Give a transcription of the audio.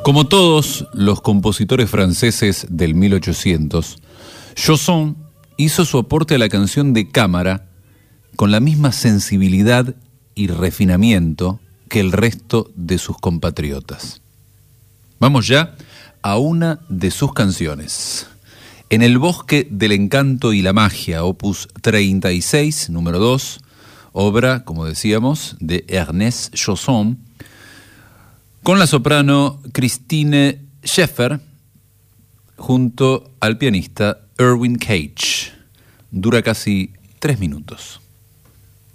Como todos los compositores franceses del 1800, Chausson hizo su aporte a la canción de cámara con la misma sensibilidad y refinamiento que el resto de sus compatriotas. Vamos ya a una de sus canciones. En el bosque del encanto y la magia, opus 36, número 2, obra, como decíamos, de Ernest Chausson, con la soprano Christine Scheffer, junto al pianista Erwin Cage. Dura casi 3 minutos.